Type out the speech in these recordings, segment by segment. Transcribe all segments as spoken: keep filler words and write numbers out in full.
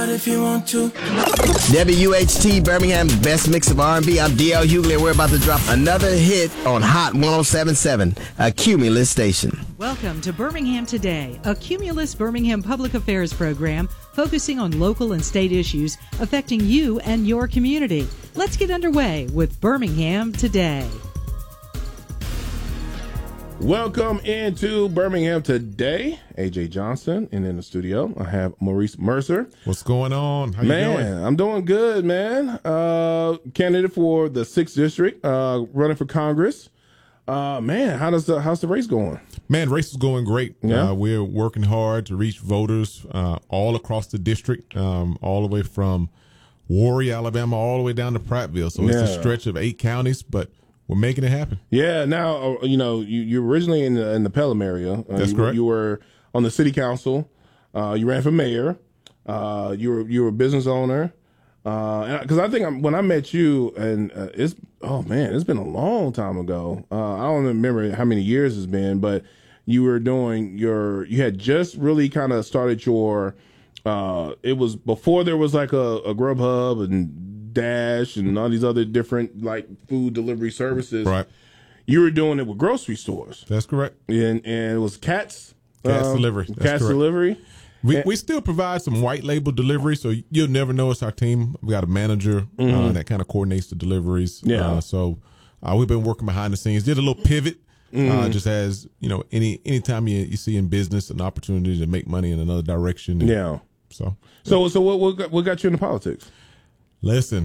If you want to. W H T Birmingham's best mix of R and B. I'm D L Hughley, and we're about to drop another hit on Hot one oh seven point seven, a Cumulus station. Welcome to Birmingham Today, a Cumulus Birmingham public affairs program focusing on local and state issues affecting you and your community. Let's get underway with Birmingham Today. Welcome into Birmingham Today. A J Johnson, and in the studio I have Maurice Mercer. What's going on? How man, you doing? I'm doing good, man. Uh, candidate for the sixth district, uh, running for Congress. Uh, man, how does the how's the race going? Man, the race is going great. Yeah. Uh, we're working hard to reach voters uh, all across the district, um, all the way from Warrior, Alabama, all the way down to Prattville. So it's Yeah. a stretch of eight counties, but we're making it happen. Yeah. Now, uh, you know, you, you're originally in the in the Pelham area. Uh, That's you, correct. You were on the city council. Uh, you ran for mayor. Uh, you were you were a business owner. Because uh, I think I'm, when I met you, and uh, it's oh man, it's been a long time ago. Uh, I don't remember how many years it's been, but you were doing your you had just really kind of started your. Uh, it was before there was like a, a Grubhub and Dash and all these other different like food delivery services. Right. You were doing it with grocery stores. That's correct. And and it was Cats. Cats um, Delivery. That's Cats correct. Delivery. We And- we still provide some white label delivery, so you'll never know it's our team. We got a manager uh, that kind of coordinates the deliveries. Yeah. Uh, so uh, we've been working behind the scenes. Did a little pivot, uh, just as you know, any anytime you you see in business an opportunity to make money in another direction. And Yeah. So So so what what got, what got you into politics? listen,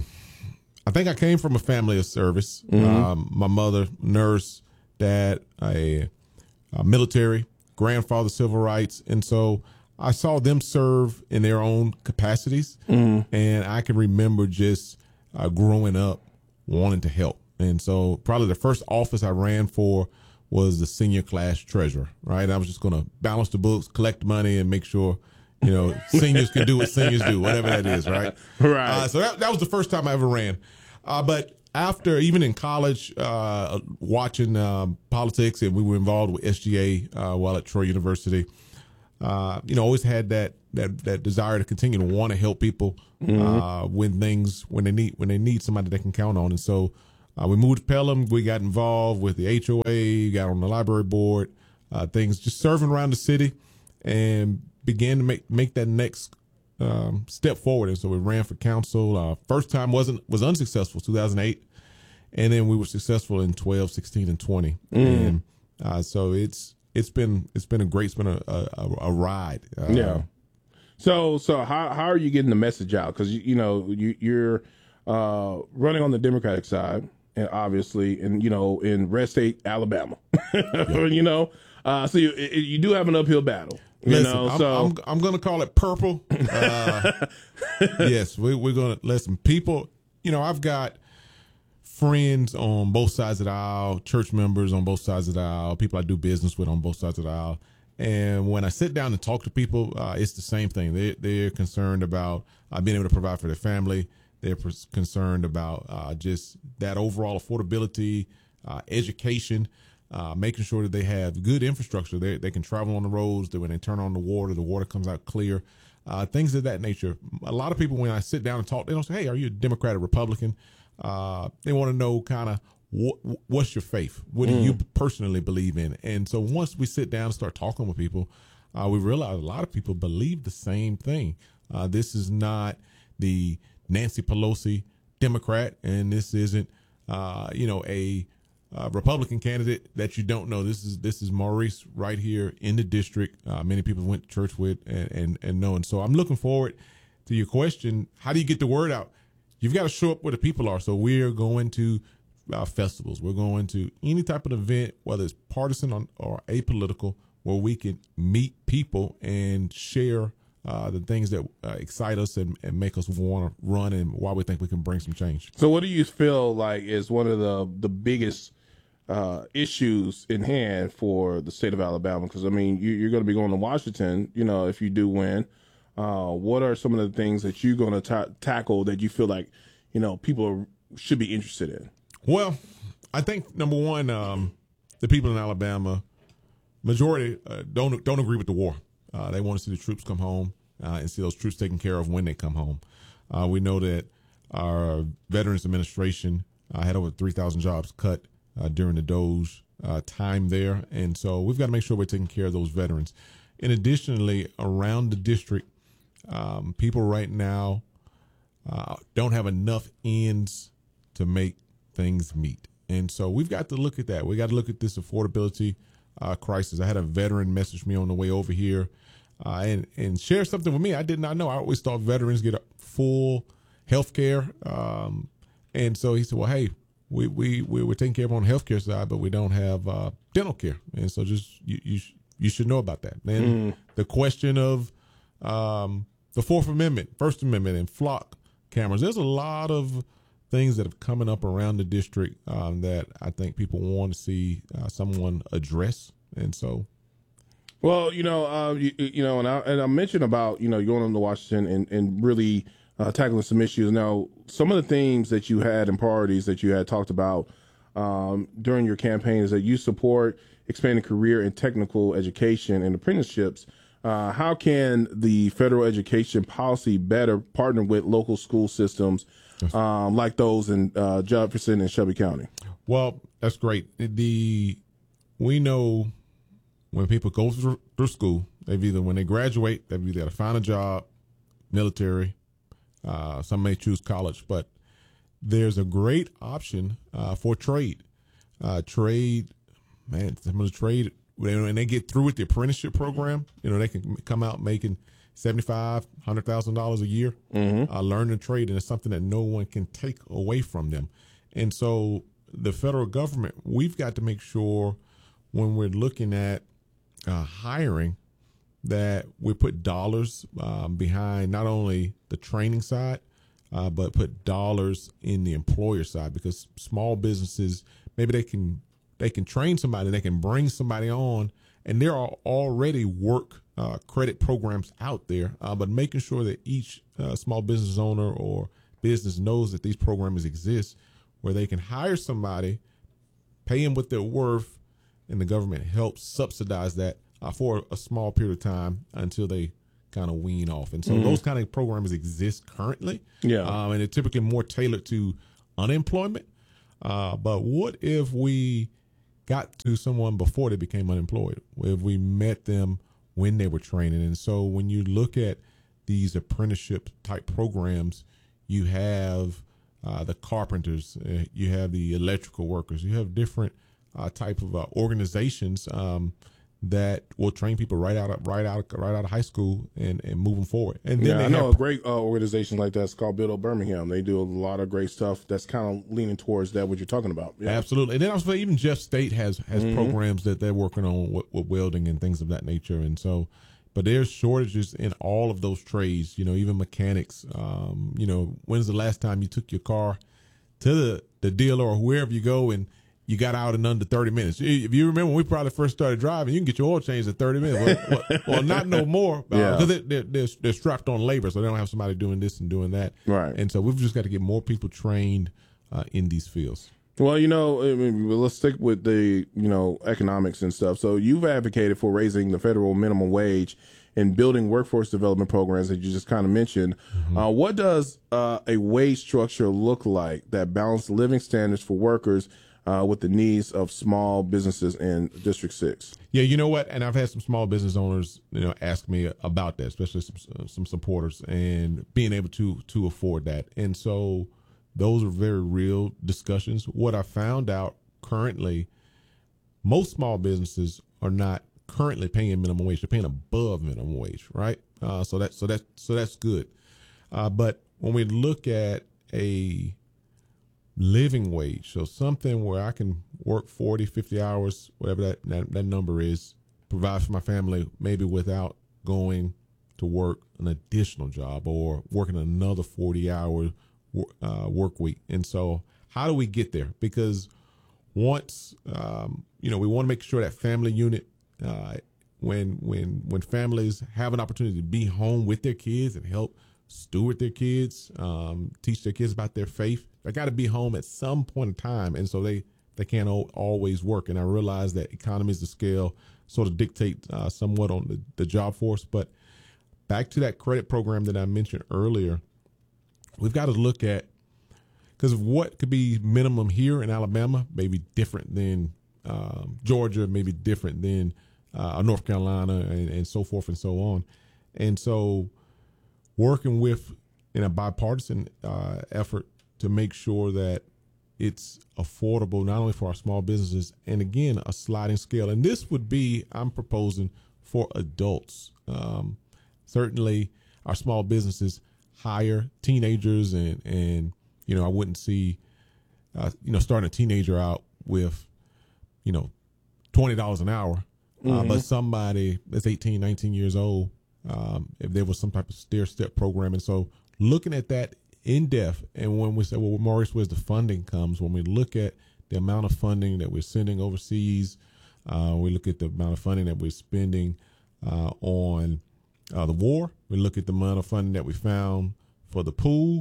I think I came from a family of service. Um, my mother, nurse, dad, a, a military, grandfather, civil rights, and so I saw them serve in their own capacities, and I can remember just uh, growing up wanting to help. And so probably the first office I ran for was the senior class treasurer, right? I was just going to balance the books, collect money, and make sure, you know, seniors can do what seniors do, whatever that is, right? Right. Uh, so that, that was the first time I ever ran. Uh, but after, even in college, uh, watching um, politics, and we were involved with S G A uh, while at Troy University, uh, you know, always had that that that desire to continue to want to help people uh, when things when they need when they need somebody they can count on. And so uh, we moved to Pelham. We got involved with the H O A, got on the library board, uh, things just serving around the city, and began to make make that next um, step forward. And so we ran for council. Uh, first time wasn't was unsuccessful, two thousand eight, and then we were successful in twelve, sixteen, and twenty. And uh, so it's it's been it's been a great it's been a a, a ride. Uh, Yeah. So so how how are you getting the message out? Because you, you know you you're uh, running on the Democratic side, and obviously, and you know in red state Alabama, you know, uh, so you you do have an uphill battle. You Listen, know, I'm, so I'm, I'm going to call it purple. Uh, yes, we, we're going to listen. People, you know, I've got friends on both sides of the aisle, church members on both sides of the aisle, people I do business with on both sides of the aisle. And when I sit down and talk to people, uh, it's the same thing. They, they're concerned about uh, being able to provide for their family. They're pers- concerned about uh, just that overall affordability, uh, education. Uh, making sure that they have good infrastructure. They they can travel on the roads, that when they turn on the water, the water comes out clear. Uh, things of that nature. A lot of people, when I sit down and talk, they don't say, hey, are you a Democrat or Republican? Uh, they want to know kind of what, what's your faith? What do Mm. you personally believe in? And so once we sit down and start talking with people, uh, we realize a lot of people believe the same thing. Uh, this is not the Nancy Pelosi Democrat, and this isn't, uh, you know, a Uh, Republican candidate that you don't know. This is this is Maurice right here in the district. Uh, many people went to church with and, and and know. And so I'm looking forward to your question. How do you get the word out? You've got to show up where the people are. So we're going to uh, festivals. We're going to any type of event, whether it's partisan or, or apolitical, where we can meet people and share uh, the things that uh, excite us and, and make us want to run, and why we think we can bring some change. so what do you feel like is one of the the biggest uh, issues in hand for the state of Alabama? Because I mean, you, you're going to be going to Washington, you know, if you do win. Uh, what are some of the things that you're going to ta- tackle that you feel like, you know, people are, should be interested in? Well, I think number one, um, the people in Alabama, majority uh, don't don't agree with the war. Uh, they want to see the troops come home. uh, and see those troops taken care of when they come home. Uh, we know that our Veterans Administration uh, had over three thousand jobs cut uh, during the Doge uh, time there. And so we've got to make sure we're taking care of those veterans. And additionally, around the district, um, people right now uh, don't have enough ends to make things meet. And so we've got to look at that. We got to look at this affordability uh, crisis. I had a veteran message me on the way over here uh, and, and share something with me I did not know. I always thought veterans get a full health care. Um, and so he said, well, hey, we, we, we we're taking care of on the healthcare side, but we don't have uh, dental care. And so just you, you, you should know about that. And mm. the question of um, the Fourth Amendment, First Amendment, and flock cameras, there's a lot of things that are coming up around the district um, that I think people want to see uh, someone address. And so, well, you know, uh, you, you know, and I, and I mentioned about, you know, going on to Washington and, and really uh, tackling some issues. Now, some of the themes that you had and priorities that you had talked about um, during your campaign is that you support expanding career and technical education and apprenticeships. Uh, how can the federal education policy better partner with local school systems um, like those in uh, Jefferson and Shelby County? Well, that's great. The we know when people go through, through school, they've either when they graduate, they've either got to find a job, military. Uh, some may choose college, but there's a great option uh, for trade. Uh, trade, man, some of the trade. When they get through with the apprenticeship program, you know, they can come out making seventy-five thousand dollars, one hundred thousand dollars a year, mm-hmm. uh, learn the trade, and it's something that no one can take away from them. And so the federal government, we've got to make sure when we're looking at uh, hiring that we put dollars um, behind not only the training side, uh, but put dollars in the employer side, because small businesses, maybe they can They can train somebody, they can bring somebody on, and there are already work uh, credit programs out there, uh, but making sure that each uh, small business owner or business knows that these programs exist where they can hire somebody, pay them what they're worth, and the government helps subsidize that uh, for a small period of time until they kind of wean off. And so mm-hmm. those kind of programs exist currently, yeah, um, and they're typically more tailored to unemployment. Uh, but what if we got to someone before they became unemployed, if we met them when they were training? And so when you look at these apprenticeship type programs, you have uh, the carpenters, uh, you have the electrical workers, you have different uh, type of uh, organizations um, that will train people right out of right out of, right out of high school and, and moving forward. And then yeah, they I know have, a great uh, organization like that's called Build Up Birmingham. They do a lot of great stuff that's kind of leaning towards that, what you're talking about. Yeah. Absolutely. And then also even Jeff State has has mm-hmm. programs that they're working on with, with welding and things of that nature. And so, but there's shortages in all of those trades, you know, even mechanics. Um, you know, when's the last time you took your car to the, the dealer or wherever you go and you got out in under thirty minutes? If you remember when we probably first started driving, you can get your oil changed in thirty minutes. Well, well, well not no more, because uh, yeah. they're, they're, they're strapped on labor, so they don't have somebody doing this and doing that. Right. And so we've just got to get more people trained uh, in these fields. Well, you know, I mean, let's stick with the, you know, economics and stuff. So you've advocated for raising the federal minimum wage and building workforce development programs that you just kind of mentioned. Mm-hmm. Uh, what does uh, a wage structure look like that balances living standards for workers Uh, with the needs of small businesses in District six? Yeah, you know what? And I've had some small business owners, you know, ask me about that, especially some, some supporters, and being able to to afford that. And so those are very real discussions. What I found out currently, most small businesses are not currently paying minimum wage. They're paying above minimum wage, right? Uh, so that so that so that's good. Uh, but when we look at a living wage, so something where I can work forty, fifty hours, whatever that, that, that number is, provide for my family, maybe without going to work an additional job or working another forty hour uh, work week. And so how do we get there? Because once, um, you know, we want to make sure that family unit, uh, when, when, when families have an opportunity to be home with their kids and help steward their kids, um, teach their kids about their faith, they got to be home at some point in time. And so they, they can't o- always work. And I realize that economies of scale sort of dictate uh, somewhat on the, the job force, but back to that credit program that I mentioned earlier, we've got to look at, because what could be minimum here in Alabama may be different than um, Georgia, maybe different than uh, North Carolina, and, and so forth and so on. And so working with in a bipartisan uh, effort to make sure that it's affordable not only for our small businesses, and again, a sliding scale. And this would be, I'm proposing, for adults. Um, certainly our small businesses hire teenagers, and, and you know, I wouldn't see, uh, you know, starting a teenager out with, you know, twenty dollars an hour. Mm-hmm. Uh, but somebody that's eighteen, nineteen years old, um, if there was some type of stair-step program. And so looking at that in depth, and when we say, well, Maurice, where's the funding comes, when we look at the amount of funding that we're sending overseas, uh, we look at the amount of funding that we're spending uh, on uh, the war, we look at the amount of funding that we found for the pool,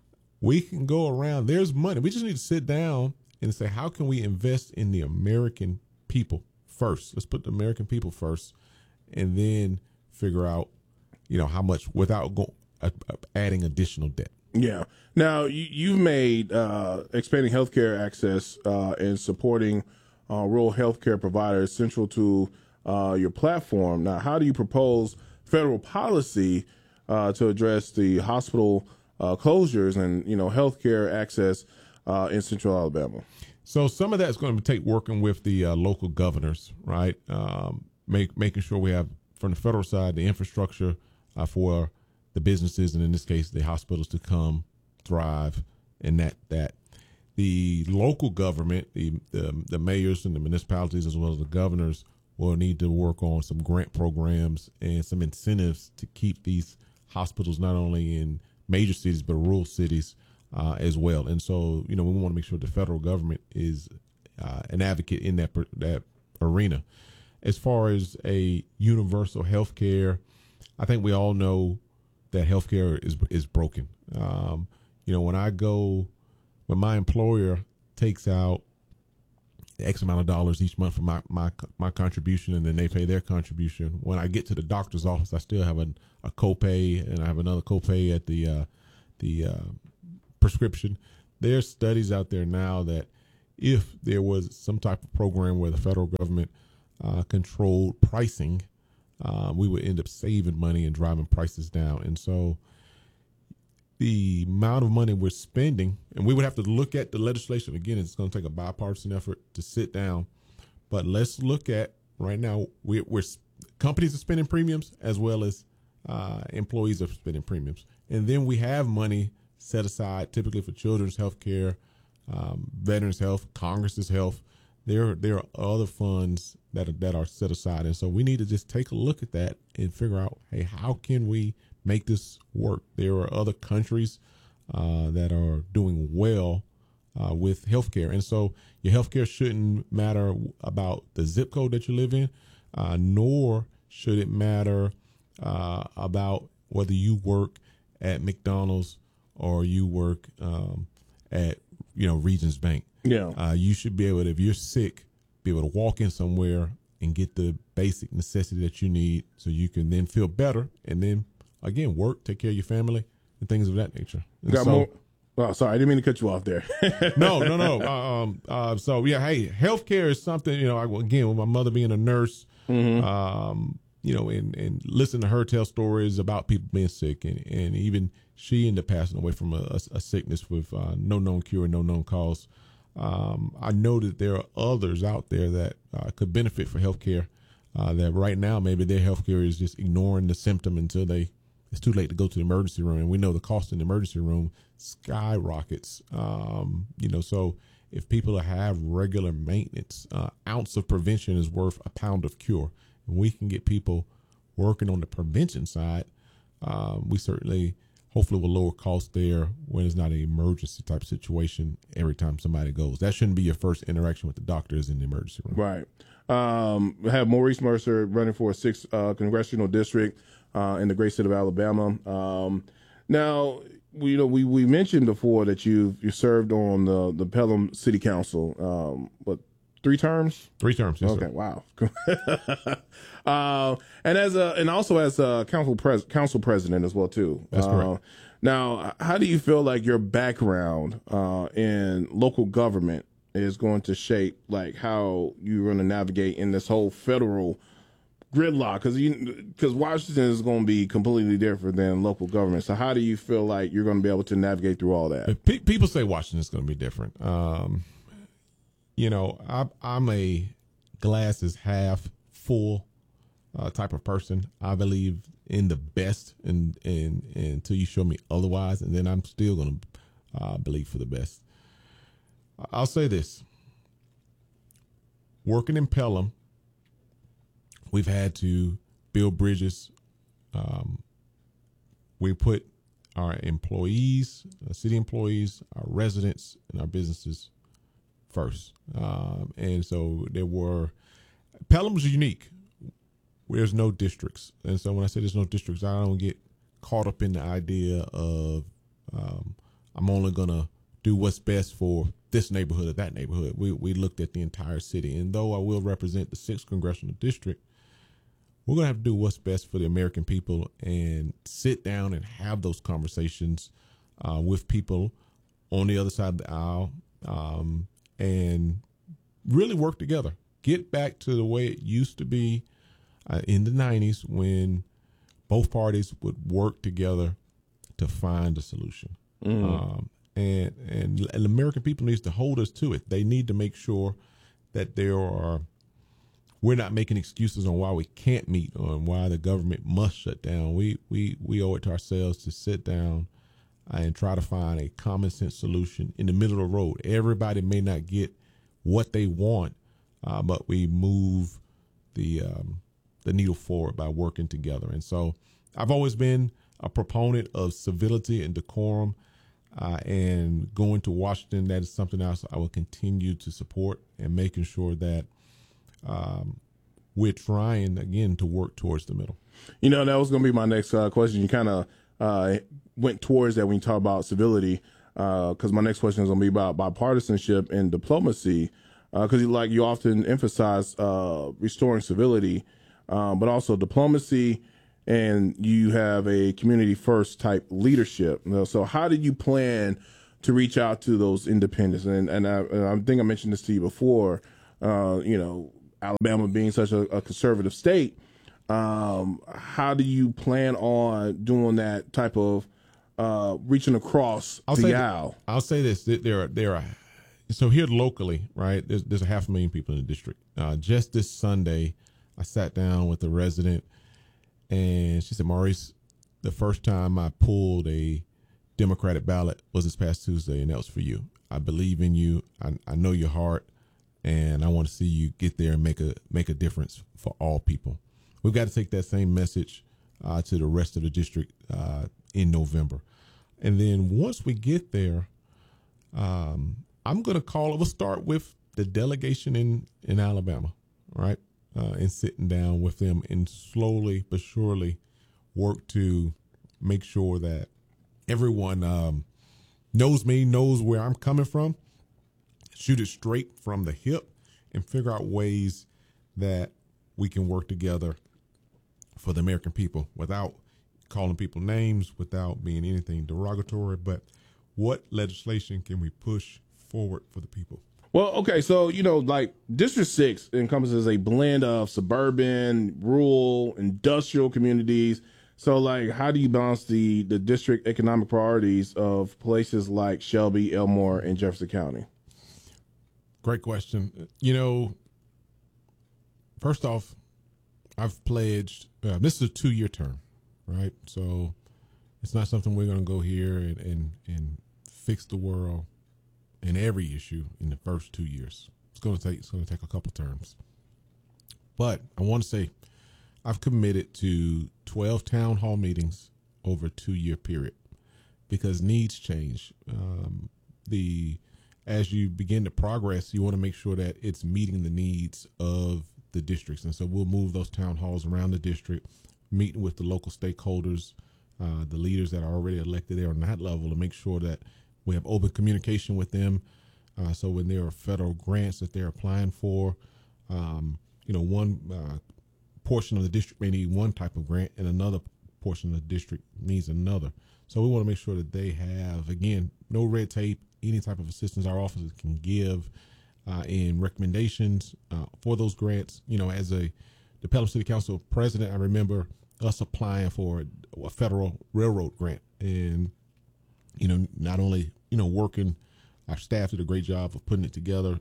we can go around. There's money. We just need to sit down and say, how can we invest in the American people first? Let's put the American people first, and then figure out, you know, how much without go, uh, adding additional debt. Yeah. Now, you, you've made uh, expanding healthcare access uh, and supporting uh, rural healthcare providers central to uh, your platform. Now, how do you propose federal policy uh, to address the hospital uh, closures and, you know, healthcare access uh, in Central Alabama? So some of that's going to take working with the uh, local governors, right? Um, make, making sure we have, from the federal side, the infrastructure uh, for the businesses, and in this case, the hospitals, to come thrive, and that that the local government, the, the the mayors and the municipalities, as well as the governors, will need to work on some grant programs and some incentives to keep these hospitals not only in major cities but rural cities uh, as well. And so, you know, we want to make sure the federal government is uh, an advocate in that that arena. As far as a universal health care, I think we all know that healthcare is is broken. Um, you know, when I go, when my employer takes out X amount of dollars each month for my, my my contribution, and then they pay their contribution, when I get to the doctor's office, I still have a, a copay, and I have another copay at the uh, the uh, prescription. There's studies out there now that if there was some type of program where the federal government uh, controlled pricing, Uh, we would end up saving money and driving prices down. And so the amount of money we're spending, and we would have to look at the legislation. Again, it's going to take a bipartisan effort to sit down. But let's look at right now, we're, we're companies are spending premiums as well as uh, employees are spending premiums. And then we have money set aside typically for children's health care, um, veterans health, Congress's health. There, there are other funds that are, that are set aside. And so we need to just take a look at that and figure out, hey, how can we make this work? There are other countries uh, that are doing well uh, with healthcare. And so your healthcare shouldn't matter about the zip code that you live in, uh, nor should it matter uh, about whether you work at McDonald's or you work um, at, you know, Regions Bank. Yeah. Uh, you should be able to, if you're sick, be able to walk in somewhere and get the basic necessity that you need so you can then feel better and then, again, work, take care of your family, and things of that nature. And Got so, more? Oh, sorry. I didn't mean to cut you off there. no, no, no. Uh, um, uh, so, yeah, hey, healthcare is something, you know, I, again, with my mother being a nurse, mm-hmm. um, you know, and, and listen to her tell stories about people being sick, and, and even she ended up passing away from a, a, a sickness with uh, no known cure, no known cause. Um, I know that there are others out there that uh, could benefit for healthcare. Uh, that right now maybe their healthcare is just ignoring the symptom until they it's too late to go to the emergency room, and we know the cost in the emergency room skyrockets. Um, you know, so if people have regular maintenance, uh, ounce of prevention is worth a pound of cure, and we can get people working on the prevention side. Um, we certainly. Hopefully we'll lower costs there when it's not an emergency type situation every time somebody goes. That shouldn't be your first interaction with the doctor is in the emergency room. Right. Um, we have Maurice Mercer running for a sixth uh, congressional district uh, in the great state of Alabama. Um, now, we, you know, we, we mentioned before that you you served on the, the Pelham City Council, um, what, three terms. Three terms. Yes, Okay, sir. wow. uh, and as a and also as a council pres- council president as well too. That's uh, correct. Now, how do you feel like your background uh, in local government is going to shape like how you're going to navigate in this whole federal gridlock? Because you because Washington is going to be completely different than local government. So how do you feel like you're going to be able to navigate through all that? Pe- people say Washington's going to be different. Um, you know, I, I'm a glass is half full uh, type of person. I believe in the best, and and until you show me otherwise, and then I'm still going to uh, believe for the best. I'll say this: working in Pelham, we've had to build bridges. Um, we put our employees, our city employees, our residents, and our businesses first. Um, and so there were, Pelham's unique. There's no districts. And so when I say there's no districts, I don't get caught up in the idea of um, I'm only going to do what's best for this neighborhood or that neighborhood. We, we looked at the entire city. And though I will represent the sixth congressional district, we're going to have to do what's best for the American people and sit down and have those conversations uh, with people on the other side of the aisle um, and really work together. Get back to the way it used to be uh, in the nineties when both parties would work together to find a solution. Mm. Um, and, and, and the American people needs to hold us to it. They need to make sure that there are we're not making excuses on why we can't meet or why the government must shut down. We we we owe it to ourselves to sit down and try to find a common sense solution in the middle of the road. Everybody may not get what they want, uh, but we move the um, the needle forward by working together. And so I've always been a proponent of civility and decorum, uh, and going to Washington, that is something else I will continue to support, and making sure that Um, we're trying again to work towards the middle. You know, that was going to be my next uh, question. You kind of uh, went towards that when you talk about civility, because uh, my next question is going to be about bipartisanship and diplomacy, because uh, like you often emphasize uh, restoring civility, uh, but also diplomacy, and you have a community first type leadership. You know, so how did you plan to reach out to those independents? And, and I, I think I mentioned this to you before, uh, you know, Alabama being such a, a conservative state, um, how do you plan on doing that type of uh, reaching across I'll the say aisle? Th- I'll say this: there are there are so here locally, right? There's there's a half a million people in the district. Uh, just this Sunday, I sat down with a resident, and she said, "Maurice, the first time I pulled a Democratic ballot was this past Tuesday, and that was for you. I believe in you. I, I know your heart." And I want to see you get there and make a make a difference for all people. We've got to take that same message uh, to the rest of the district uh, in November. And then once we get there, um, I'm going to call, we'll start with the delegation in, in Alabama, right? Uh, and sitting down with them and slowly but surely work to make sure that everyone um, knows me, knows where I'm coming from. Shoot it straight from the hip and figure out ways that we can work together for the American people without calling people names, without being anything derogatory. But what legislation can we push forward for the people? Well, okay, so, you know, like District six encompasses a blend of suburban, rural, industrial communities. So, like, how do you balance the, the district economic priorities of places like Shelby, Elmore, and Jefferson County? Great question. You know, first off, I've pledged, uh, this is a two-year term, right? So it's not something we're going to go here and, and, and fix the world in every issue in the first two years. It's going to take, it's going to take a couple terms. But I want to say I've committed to twelve town hall meetings over a two-year period because needs change. Um, the As you begin to progress, you want to make sure that it's meeting the needs of the districts. And so we'll move those town halls around the district, meeting with the local stakeholders, uh, the leaders that are already elected there on that level, to make sure that we have open communication with them Uh, so when there are federal grants that they're applying for, um, you know, one uh, portion of the district may need one type of grant and another portion of the district needs another. So we want to make sure that they have, again, no red tape, any type of assistance our officers can give uh, in recommendations uh, for those grants. You know, as a the Pelham City Council president, I remember us applying for a federal railroad grant, and you know, not only you know working, our staff did a great job of putting it together,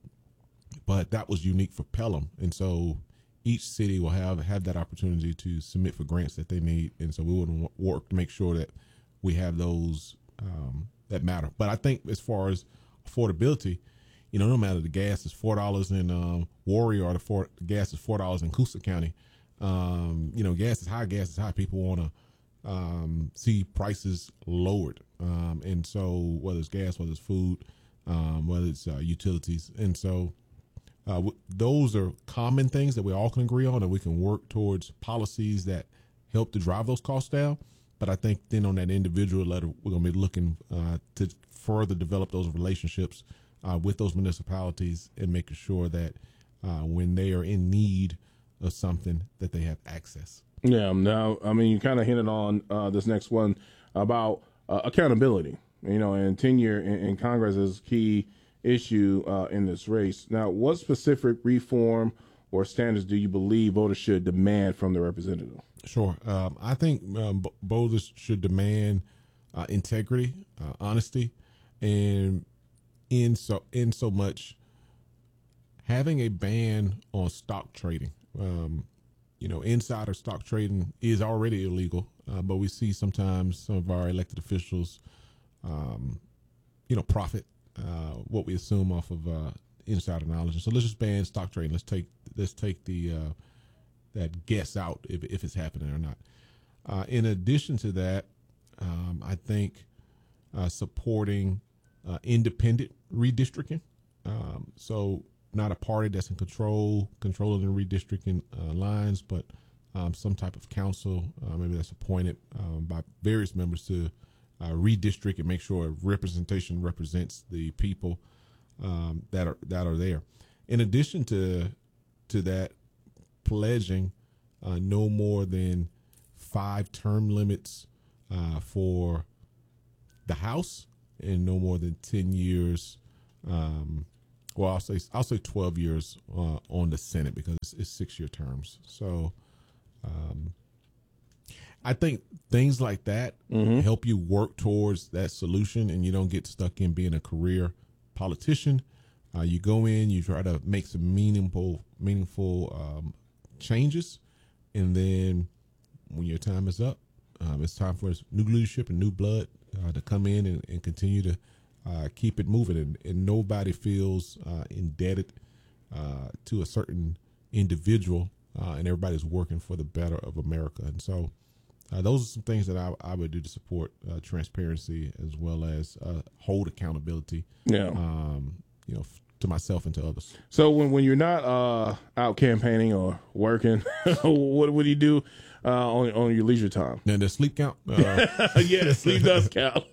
but that was unique for Pelham, and so each city will have have that opportunity to submit for grants that they need, and so we would work to make sure that we have those um, that matter. But I think as far as affordability, you know, no matter the gas is four dollars in um, Warrior or the, four, the gas is four dollars in Coosa County. Um, you know, gas is high. Gas is high. People want to um, see prices lowered, um, and so whether it's gas, whether it's food, um, whether it's uh, utilities, and so uh, w- those are common things that we all can agree on, and we can work towards policies that help to drive those costs down. But I think then on that individual level, we're going to be looking uh, to further develop those relationships uh, with those municipalities and making sure that uh, when they are in need of something that they have access. Yeah. Now, I mean, you kind of hinted on uh, this next one about uh, accountability, you know, and tenure in, in Congress is a key issue uh, in this race. Now, what specific reform or standards do you believe voters should demand from the representative? Sure. Um, I think um, voters should demand uh, integrity, uh, honesty, and in so in so much having a ban on stock trading. Um, you know, insider stock trading is already illegal, uh, but we see sometimes some of our elected officials, um, you know, profit uh, what we assume off of uh, insider knowledge. And so let's just ban stock trading. Let's take let's take the uh, that guess out if if it's happening or not. Uh, in addition to that, um, I think uh, supporting uh, independent redistricting. Um, so. Not a party that's in control, controlling the redistricting uh, lines, but um, some type of council, uh, maybe that's appointed um, by various members to uh, redistrict and make sure representation represents the people um, that are that are there. In addition to to that, pledging uh, no more than five term limits uh, for the House and no more than ten years. Um, Well, I'll say I'll say twelve years uh, on the Senate because it's, it's six year terms. So, um, I think things like that mm-hmm. help you work towards that solution, and you don't get stuck in being a career politician. Uh, you go in, you try to make some meaningful, meaningful um, changes, and then when your time is up, um, it's time for new leadership and new blood uh, to come in and, and continue to. Uh, keep it moving, and, and nobody feels uh, indebted uh, to a certain individual, uh, and everybody's working for the better of America. And so uh, those are some things that I, I would do to support uh, transparency as well as uh, hold accountability, yeah. um, you know, f- to myself and to others. So when, when you're not uh, out campaigning or working, what, what do you do uh, on, on your leisure time? Now, does sleep count? Uh, yeah, sleep does count.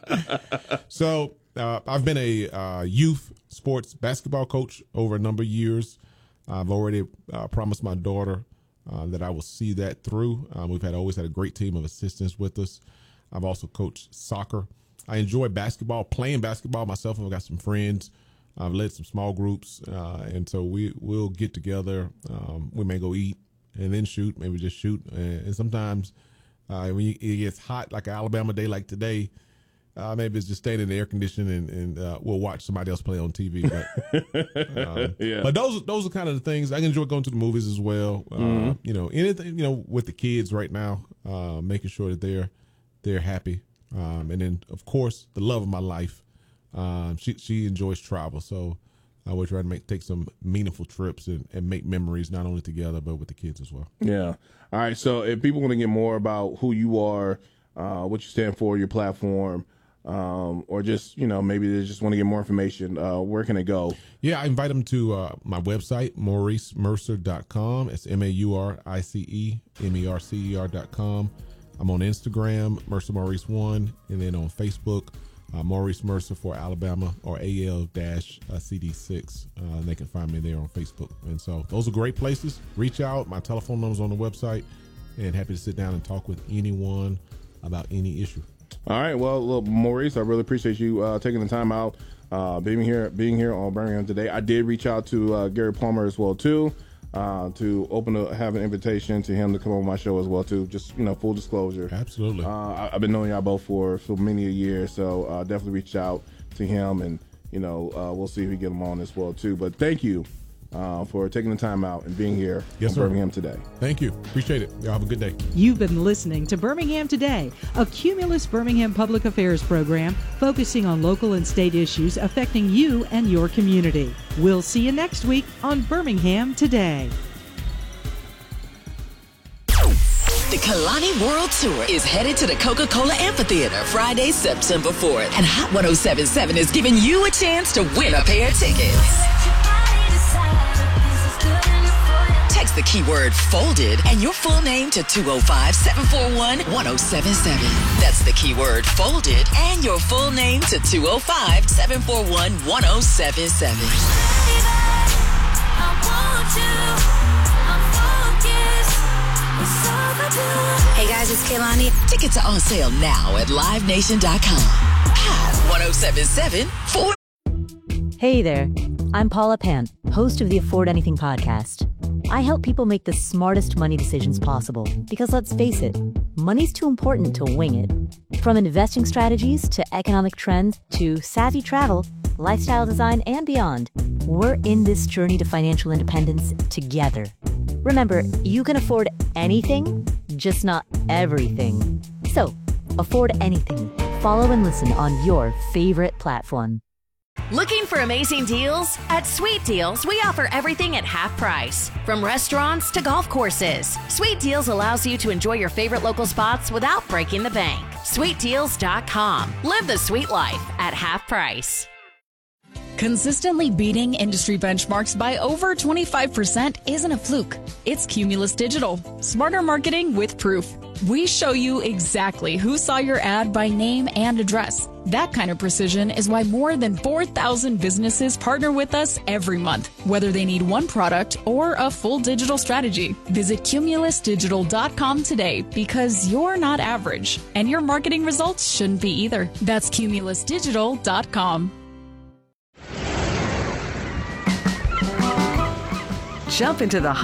So uh, I've been a uh, youth sports basketball coach over a number of years. I've already uh, promised my daughter uh, that I will see that through. Um, we've had always had a great team of assistants with us. I've also coached soccer. I enjoy basketball, playing basketball myself. I've got some friends. I've led some small groups, uh, and so we will get together. Um, we may go eat and then shoot, maybe just shoot. And, and sometimes uh, when you, it gets hot, like an Alabama day like today, uh, maybe it's just staying in the air conditioning and, and uh, we'll watch somebody else play on T V. But, um, yeah. but those those are kind of the things. I enjoy going to the movies as well. Mm-hmm. Uh, you know, anything, you know, with the kids right now, uh, making sure that they're they're happy. Um, and then, of course, the love of my life. Um, she she enjoys travel, so I would try to make take some meaningful trips and, and make memories not only together but with the kids as well. Yeah. All right. So if people want to get more about who you are, uh, what you stand for, your platform, um, or just you know maybe they just want to get more information, uh, where can they go? Yeah, I invite them to uh, my website, maurice mercer dot com. It's M A U R I C E M E R C E R dot com. I'm on Instagram, Mercer Maurice one, and then on Facebook. uh, Maurice Mercer for Alabama, or A L C D six. Uh, and they can find me there on Facebook. And so those are great places. Reach out. My telephone number's on the website, and happy to sit down and talk with anyone about any issue. All right. Well, look, Maurice, I really appreciate you uh, taking the time out, uh, being here, being here on Birmingham Today. I did reach out to uh, Gary Palmer as well too, uh, to open a, have an invitation to him to come on my show as well too. Just, you know, full disclosure. Absolutely. Uh, I, I've been knowing y'all both for for many a year, so uh, definitely reach out to him, and you know, uh, we'll see if we get him on as well too. But thank you uh, for taking the time out and being here yes, on sir. Birmingham Today. Thank you. Appreciate it. Y'all have a good day. You've been listening to Birmingham Today, a Cumulus Birmingham public affairs program focusing on local and state issues affecting you and your community. We'll see you next week on Birmingham Today. The Kalani World Tour is headed to the Coca-Cola Amphitheater Friday, September fourth. And Hot one oh seven point seven is giving you a chance to win a pair of tickets. Text the keyword folded and your full name to two oh five, seven four one, one oh seven seven. That's the keyword folded and your full name to two oh five, seven four one, one oh seven seven. Hey guys, it's Kehlani. Tickets are on sale now at live nation dot com. Hot one oh seven point seven for. Hey there, I'm Paula Pant, host of the Afford Anything podcast. I help people make the smartest money decisions possible because, let's face it, money's too important to wing it. From investing strategies to economic trends to savvy travel, lifestyle design, and beyond, we're in this journey to financial independence together. Remember, you can afford anything, just not everything. So, afford anything. Follow and listen on your favorite platform. Looking for amazing deals? At Sweet Deals, we offer everything at half price. From restaurants to golf courses, Sweet Deals allows you to enjoy your favorite local spots without breaking the bank. sweet deals dot com. Live the sweet life at half price. Consistently beating industry benchmarks by over twenty-five percent isn't a fluke. It's Cumulus Digital. Smarter marketing with proof. We show you exactly who saw your ad by name and address. That kind of precision is why more than four thousand businesses partner with us every month, whether they need one product or a full digital strategy. Visit cumulus digital dot com today because you're not average, and your marketing results shouldn't be either. That's cumulus digital dot com. Jump into the